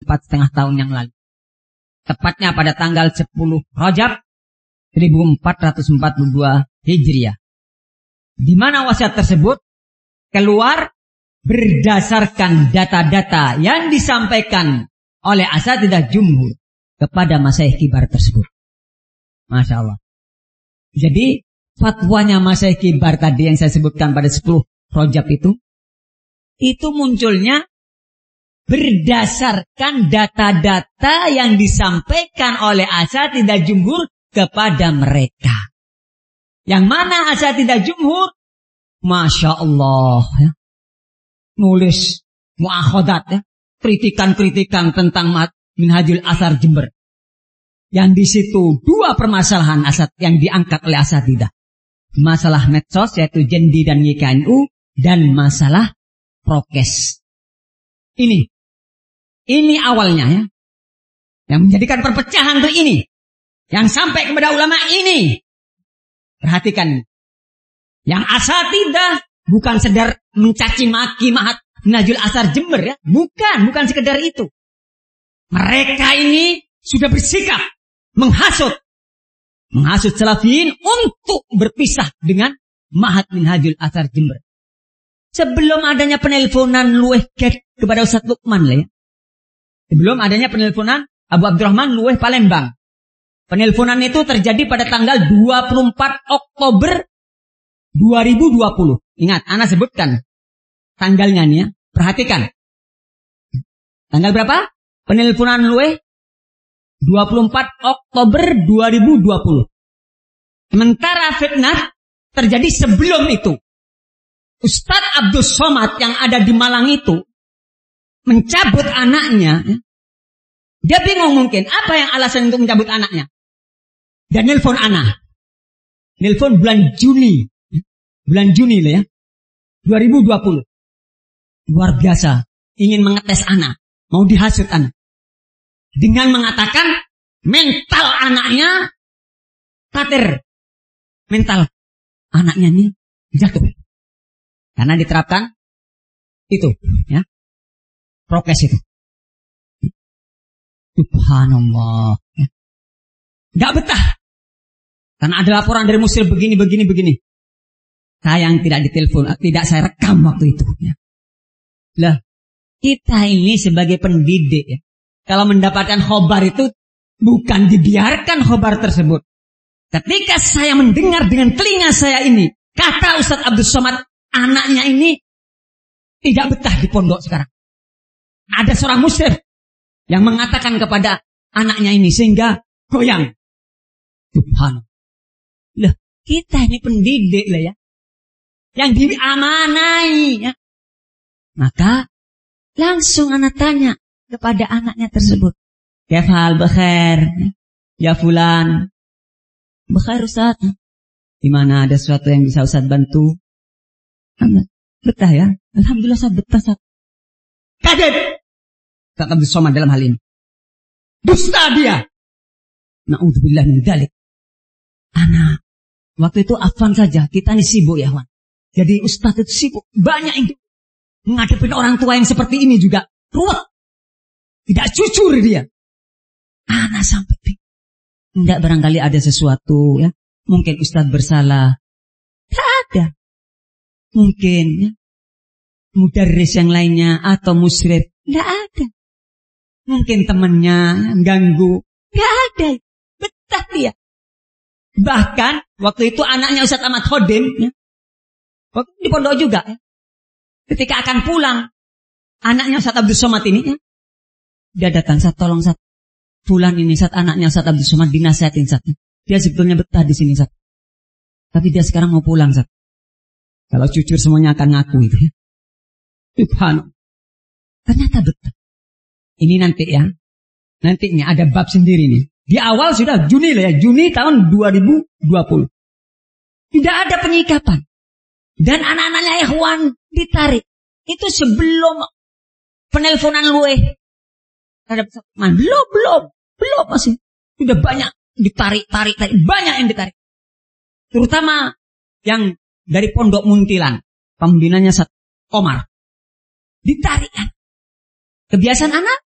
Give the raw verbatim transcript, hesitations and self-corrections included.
empat setengah tahun yang lalu. Tepatnya pada tanggal sepuluh Rajab seribu empat ratus empat puluh dua Hijriah. Di mana wasiat tersebut keluar berdasarkan data-data yang disampaikan oleh asatidzah jumhur kepada masyayikh kibar tersebut. Masya Allah. Jadi fatwanya masyayikh kibar tadi yang saya sebutkan pada sepuluh Rajab itu, itu munculnya berdasarkan data-data yang disampaikan oleh asatidzah jumhur kepada mereka. Yang mana asatidzah jumhur, Masya Allah, ya, nulis muakhadat, ya, kritikan-kritikan tentang Minhajul Athar Jember. Yang di situ dua permasalahan asat yang diangkat oleh asatidzah. Masalah medsos yaitu Jendi dan Y K N U dan masalah prokes. Ini, ini awalnya ya, yang menjadikan perpecahan itu ini, yang sampai kepada ulama ini. Perhatikan, yang asatidzah bukan sekedar mencaci maki Mahat Minhajul Athar Jember ya, bukan, bukan sekedar itu. Mereka ini sudah bersikap menghasut, menghasut salafiyin untuk berpisah dengan Mahat Minhajul Athar Jember. Sebelum adanya penelponan luweh get kepada Ustaz Lukman lah ya. Sebelum adanya penelponan Abu Abdurrahman luweh Palembang. Penelponan itu terjadi pada tanggal dua puluh empat Oktober dua ribu dua puluh. Ingat, ana sebutkan tanggalnya nih ya. Perhatikan. Tanggal berapa? Penelponan luweh dua puluh empat Oktober dua ribu dua puluh. Sementara fitnah terjadi sebelum itu. Ustadz Abdul Somad yang ada di Malang itu mencabut anaknya. Dia bingung mungkin apa yang alasan untuk mencabut anaknya. Dan nelpon anak. Nelpon bulan Juni. Bulan Juni lah ya. dua ribu dua puluh. Luar biasa. Ingin mengetes anak. Mau dihasut anak. Dengan mengatakan mental anaknya kater. Mental anaknya ini jatuh. Karena diterapkan itu, ya, prokes itu. Subhanallah. Ya. Gak betah. Karena ada laporan dari muslim begini, begini, begini. Sayang tidak ditelepon, tidak saya rekam waktu itu. Ya. Lah, kita ini sebagai pendidik, ya, kalau mendapatkan khobar itu bukan dibiarkan khobar tersebut. Ketika saya mendengar dengan telinga saya ini, kata Ustadz Abdul Somad, anaknya ini tidak betah di pondok sekarang. Ada seorang muslim yang mengatakan kepada anaknya ini sehingga goyang. Subhanallah. Lah, kita ini pendidik lah ya. Yang diamanai ya. Maka langsung anak tanya kepada anaknya tersebut. Kefal bekhair. Ya fulan. Bekhair Ustaz. Di mana ada sesuatu yang bisa Ustaz bantu? Betah ya. Alhamdulillah Ustaz betah Ustaz. Kaget. Ustaz Abdul Somad dalam hal ini. Dusta dia. Na'udzubillah min dzalik. Anak. Waktu itu afwan saja. Kita ini sibuk ya Wan. Jadi Ustaz itu sibuk. Banyak yang menghadapi orang tua yang seperti ini juga. Ruwet. Tidak jujur dia. Anak sampai. Tidak barangkali ada sesuatu ya. Mungkin Ustaz bersalah. Tidak ada. Mungkin ya. Mudarris yang lainnya atau musyrif. Tidak ada. Mungkin temannya ganggu. Tidak ada. Betah dia. Bahkan waktu itu anaknya Ustaz Ahmad Khodim ya, waktu di pondok juga ya, ketika akan pulang anaknya Ustaz Abdul Somad ini ya, dia datang, Ustaz tolong Ustaz, fulan ini Ustaz, anaknya Ustaz Abdul Somad dinasihatin Ustaz. Dia sebetulnya betah di sini Ustaz. Tapi dia sekarang mau pulang Ustaz. Kalau jujur semuanya akan ngaku itu ya. Subhanallah. Ternyata betah. Ini nanti ya. Nantinya ada bab sendiri nih. Di awal sudah Juni lah ya, Juni tahun dua ribu dua puluh. Tidak ada penyikapan. Dan anak-anaknya ikhwan ditarik. Itu sebelum penelponan luweh. Belum, belum, belum masih. Sudah banyak ditarik, tarik, tarik. Banyak yang ditarik. Terutama yang dari Pondok Muntilan. Pembinanya Ustaz Komar. Ditarik kan. Kebiasaan anak